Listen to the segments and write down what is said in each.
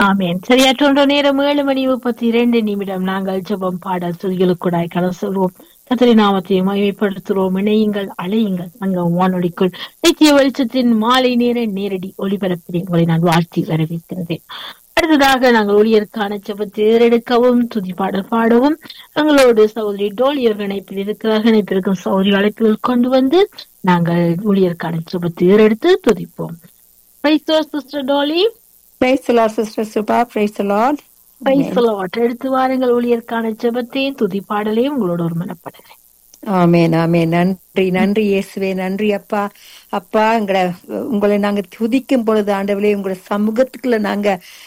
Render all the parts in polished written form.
ஆமேன். சரியாற்றொன்று நேரம் 7:32. நாங்கள் ஜெபம் பாடல் துதிகளுக்குடாய் கடந்து செல்வோம். கர்த்தரின் நாமத்தை மகிமைப்படுத்துகிறோம். இணையுங்கள், அழையுங்கள். அங்க வானொலிக்குள் நித்திய வெளிச்சத்தின் மாலை நேர நேரடி ஒளிபரப்பினை உங்களை நான் வாழ்த்தி வரவேற்கிறேன். அடுத்ததாக நாங்கள் ஊழியருக்கான ஜெபத்தை ஏறெடுக்கவும் துதி பாடல் பாடவும் எங்களோடு சகோதரி டோலியர் இணைப்பில் இருக்கிறார்கள். இணைப்பிற்கும் சகோதரி அழைப்புகள் கொண்டு வந்து நாங்கள் ஊழியருக்கான ஜெபத்தை ஏறெடுத்து துதிப்போம். Praise the Lord, Sister Dolly. Praise the Lord, Sister Subha. Praise the Lord. Praise the Lord. எடுத்து வாருங்கள் ஊழியருக்கான ஜெபத்தையும் துதி பாடலையும் உங்களோட ஒரு மனப்படுகிறேன். ஆமேன் ஆமேன். நன்றி நன்றி இயேசுவே. நன்றி அப்பா. அப்பா உங்களை நாங்க துதிக்கும் பொழுது ஆண்டவரே உங்களோட சமூகத்துக்குள்ள நாங்க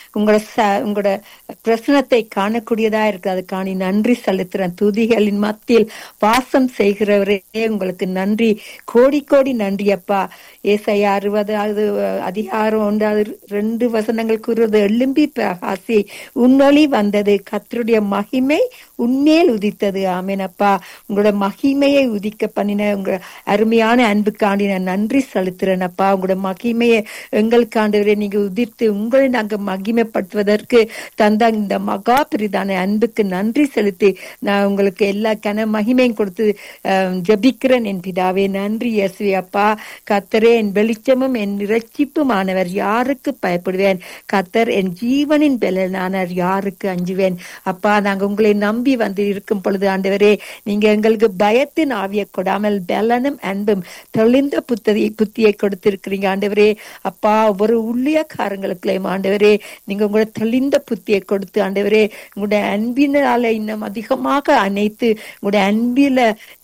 உங்களோட பிரசனத்தை காணக்கூடியதா இருக்கு. அதுக்காணி நன்றி செலுத்துறேன். துதிகளின் மத்தியில் வாசம் செய்கிறவரே உங்களுக்கு நன்றி, கோடி கோடி நன்றி அப்பா. ஏசாயா 60 அதிகாரம் 1-2 வசனங்கள் கூறுவது, எழும்பி பிரகாசி உன்னொளி வந்தது, கர்த்தருடைய மகிமை உன்மேல் உதித்தது. ஆமேன் அப்பா. உங்களோட மகிமையை உதிக்க பண்ணின உங்க அருமையான அன்புக்காண்டி நான் நன்றி செலுத்துறேன் அப்பா. உங்களோட மகிமையை எங்களுக்காண்டவரே நீங்க உதிர்த்து உங்களை நாங்க மகிமைப்படுத்துவதற்கு தந்த இந்த மகா பிரிதான அன்புக்கு நன்றி செலுத்தி நான் உங்களுக்கு எல்லா மகிமையும் கொடுத்து ஜபிக்கிறேன் என் பிதாவே. நன்றி இயேசுவே அப்பா. கர்த்தரே என் வெளிச்சமும் என் இரட்சிப்புமானவர், யாருக்கு பயப்படுவேன்? கர்த்தர் என் ஜீவனின் பலனானவர், யாருக்கு அஞ்சுவேன்? அப்பா, நாங்க உங்களை நம்பி வந்து இருக்கும் பொழுது ஆண்டவரே நீங்க எங்களுக்கு பயத்தின் ஆவியை கொடாமல் பலனும் அன்பும் தெளிந்த புத்தியை கொடுத்திருக்கிறீங்க ஆண்டவரே. அப்பா, ஒவ்வொரு ஊழியக்காரங்களுக்குள்ளேயும் ஆண்டவரே நீங்க உங்களோட தெளிந்த புத்தியை கொடுத்து ஆண்டவரே உங்களுடைய அன்பினால இன்னும் அதிகமாக அணைத்து உங்களுடைய அன்பில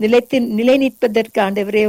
நிலை நிற்பதற்கு ஆண்டவரே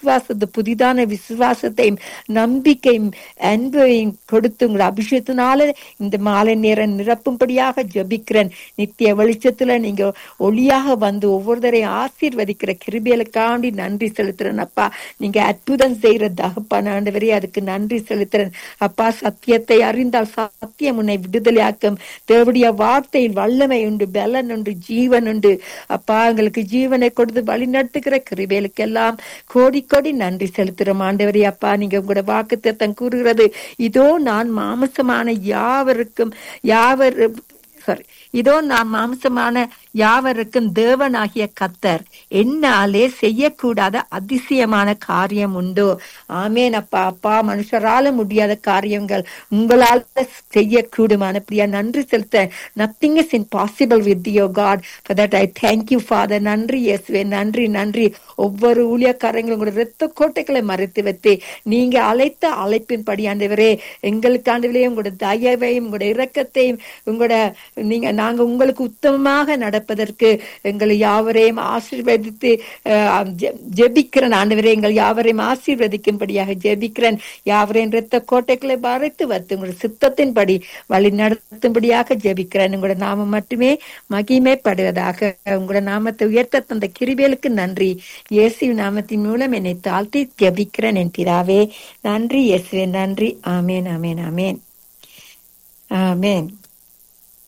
புதிதான விசுவாசத்தையும் நம்பிக்கையும் அன்பையும் கொடுத்து உங்களோட அபிஷேகத்தினால இந்த மாலை நேரம் நிரப்பும்படியாக ஜபிக்கிறேன். நித்திய வெளிச்சத்துல நீங்க ஒளியாக வந்து ஒவ்வொருத்தரையும் ஆசீர்வதிக்கிற கிருபைகளுக்காண்டி நன்றி செலுத்துறேன் அப்பா. நீங்க அற்புதம் செய்யற தகப்பான ஆண்டவரே அதுக்கு நன்றி செலுத்துறேன் அப்பா. சத்தியத்தை அறிந்தால் சத்தியம் உன்னை விடுதலையாக்கும். தேவடைய வார்த்தையில் வல்லமை உண்டு, பலன் உண்டு, ஜீவன் உண்டு அப்பா. எங்களுக்கு ஜீவனை கொடுத்து வழி நடத்துகிற கிருபைகளுக்கு எல்லாம் கோடி கோடி நன்றி செலுத்துறோம் ஆண்டவரே அப்பா. நீங்க உங்களோட வாக்குத்தத்தம் கூறுகிறது, இதோ நான் மாம்சமான யாவருக்கும் தேவனாகிய கர்த்தர், என்னாலே செய்யக்கூடாத அதிசயமான காரியம் உண்டோ? ஆமேன் அப்பா. அப்பா, மனுஷரால முடியாத காரியங்கள் உங்களால் செய்யக்கூடுமான அப்படியா நன்றி செலுத்த. nothing is impossible with you God. For that I thank you Father. நன்றி இயேசுவே. நன்றி நன்றி. ஒவ்வொரு ஊழியக்காரங்களும் உங்களோட இரத்த கோட்டைகளை மறைத்து வைத்து நீங்க அழைத்த அழைப்பின் ஆண்டவரே எங்களுக்கு ஆண்டவரே உங்களோட தயவையும் உங்களோட இரக்கத்தையும் நாங்க உங்களுக்கு உத்தமமாக நடப்பதற்கு எங்களை யாவரையும் ஆசீர்வதித்து ஜெபிக்கிறேன் ஆண்டவரே. எங்கள் யாவரையும் ஆசீர்வதிக்கும்படியாக ஜெபிக்கிறேன். யாவரையும் இரத்த கோட்டைகளை மறைத்து வைத்து உங்களோட சித்தத்தின்படி வழி நடத்தும்படியாக ஜெபிக்கிறேன். உங்களோட நாமம் மட்டுமே மகிமைப்படுவதாக. உங்களோட நாமத்தை உயர்த்த தந்த கிருபைகளுக்கு நன்றி. இயேசு நாமத்தின் மூலம் என்னை தாழ்த்தி ஜெபிக்கிறேன் என் பிதாவே. நன்றி இயேசுவே. நன்றி. ஆமேன் ஆமேன் ஆமேன் ஆமேன்.